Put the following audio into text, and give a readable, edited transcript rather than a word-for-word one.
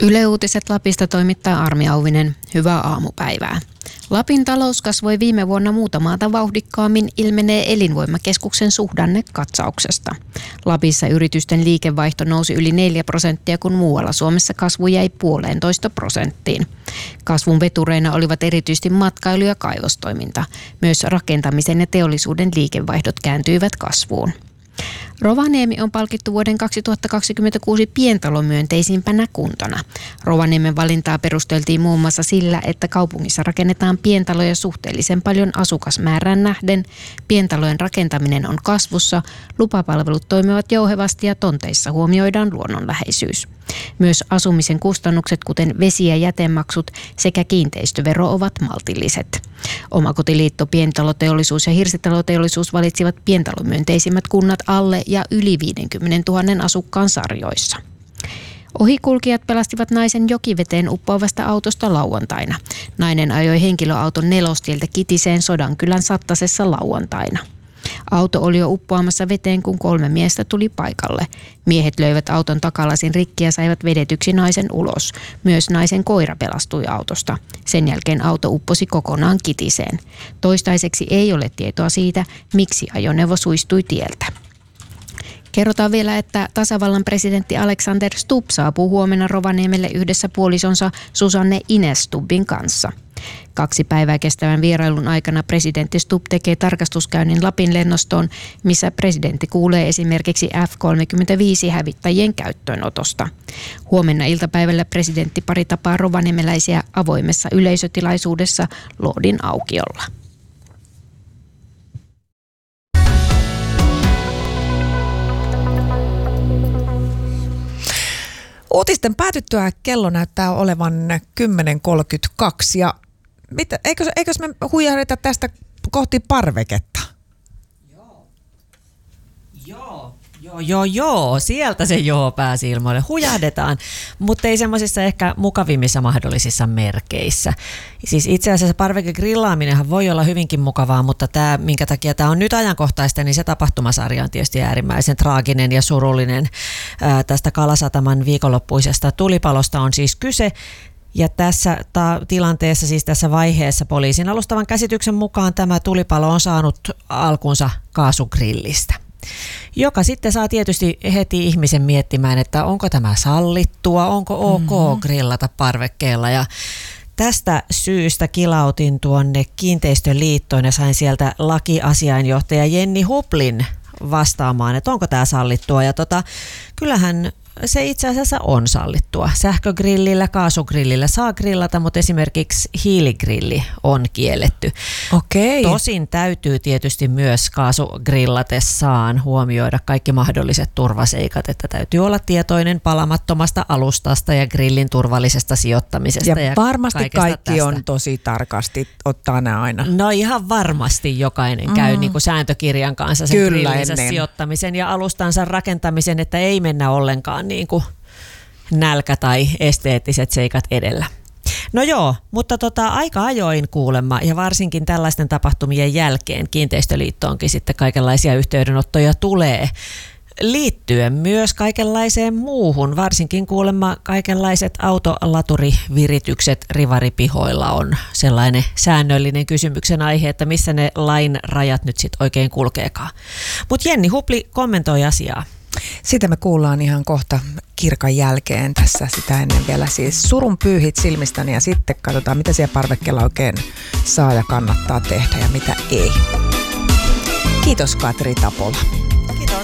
Yle Uutiset Lapista toimittaa Armi Auvinen. Hyvää aamupäivää. Lapin talous kasvoi viime vuonna muuta maata vauhdikkaammin, ilmenee Elinvoimakeskuksen suhdannekatsauksesta. Lapissa yritysten liikevaihto nousi yli 4%, kun muualla Suomessa kasvu jäi 1,5%. Kasvun vetureina olivat erityisesti matkailu- ja kaivostoiminta. Myös rakentamisen ja teollisuuden liikevaihdot kääntyivät kasvuun. Rovaniemi on palkittu vuoden 2026 pientalomyönteisimpänä kuntana. Rovaniemen valintaa perusteltiin muun muassa sillä, että kaupungissa rakennetaan pientaloja suhteellisen paljon asukasmäärään nähden, pientalojen rakentaminen on kasvussa, lupapalvelut toimivat jouhevasti ja tonteissa huomioidaan luonnonläheisyys. Myös asumisen kustannukset, kuten vesi- ja jätemaksut sekä kiinteistövero, ovat maltilliset. Omakotiliitto, pientaloteollisuus ja hirsitaloteollisuus valitsivat pientalomyönteisimmät kunnat alle ja yli 50 000 asukkaan sarjoissa. Ohikulkijat pelastivat naisen jokiveteen uppoavasta autosta lauantaina. Nainen ajoi henkilöauton Nelostieltä Kitiseen Sodankylän Sattasessa lauantaina. Auto oli jo uppoamassa veteen, kun 3 miestä tuli paikalle. Miehet löivät auton takalasin rikki ja saivat vedetyksi naisen ulos. Myös naisen koira pelastui autosta. Sen jälkeen auto upposi kokonaan Kitiseen. Toistaiseksi ei ole tietoa siitä, miksi ajoneuvo suistui tieltä. Kerrotaan vielä, että tasavallan presidentti Alexander Stubb saapuu huomenna Rovaniemelle yhdessä puolisonsa Susanne Ines Stubbin kanssa. 2 päivää kestävän vierailun aikana presidentti Stubb tekee tarkastuskäynnin Lapin lennostoon, missä presidentti kuulee esimerkiksi F-35-hävittäjien käyttöönotosta. Huomenna iltapäivällä presidentti pari tapaa rovaniemeläisiä avoimessa yleisötilaisuudessa Loodin aukiolla. Uutisten päätyttyä kello näyttää olevan 10.32 ja eikös me huijahdeta tästä kohti parveketta? Joo, sieltä se pääsi ilmoille. Hujahdetaan, mutta ei semmoisissa ehkä mukavimmissa mahdollisissa merkeissä. Siis itse asiassa parvekegrillaaminenhan voi olla hyvinkin mukavaa, mutta minkä takia tämä on nyt ajankohtaista, niin se tapahtumasarja on tietysti äärimmäisen traaginen ja surullinen. Tästä Kalasataman viikonloppuisesta tulipalosta on siis kyse. Ja tässä tilanteessa, siis tässä vaiheessa poliisin alustavan käsityksen mukaan tämä tulipalo on saanut alkunsa kaasugrillistä, joka sitten saa tietysti heti ihmisen miettimään, että onko tämä sallittua, onko ok grillata parvekkeella. Ja tästä syystä kilautin tuonne Kiinteistöliittoon ja sain sieltä lakiasiainjohtaja Jenni Huplin vastaamaan, että onko tämä sallittua. Ja kyllähän se itse asiassa on sallittua. Sähkögrillillä, kaasugrillillä saa grillata, mutta esimerkiksi hiiligrilli on kielletty. Okei. Tosin täytyy tietysti myös kaasugrillatessaan huomioida kaikki mahdolliset turvaseikat, että täytyy olla tietoinen palamattomasta alustasta ja grillin turvallisesta sijoittamisesta. Ja varmasti kaikki tästä on tosi tarkasti, ottaa nämä aina. No ihan varmasti jokainen käy niin kuin sääntökirjan kanssa sen grillinsä sijoittamisen ja alustansa rakentamisen, että ei mennä ollenkaan niin kuin nälkä tai esteettiset seikat edellä. No joo, mutta aika ajoin kuulemma ja varsinkin tällaisten tapahtumien jälkeen Kiinteistöliittoonkin sitten kaikenlaisia yhteydenottoja tulee liittyen myös kaikenlaiseen muuhun. Varsinkin kuulemma kaikenlaiset autolaturiviritykset rivaripihoilla on sellainen säännöllinen kysymyksen aihe, että missä ne lain rajat nyt sitten oikein kulkeekaan. Mutta Jenni Hupli kommentoi asiaa. Sitä me kuullaan ihan kohta kirkan jälkeen tässä, sitä ennen vielä siis surun pyyhit silmistäni ja sitten katsotaan, mitä siellä parvekkeella oikein saa ja kannattaa tehdä ja mitä ei. Kiitos Katri Tapola.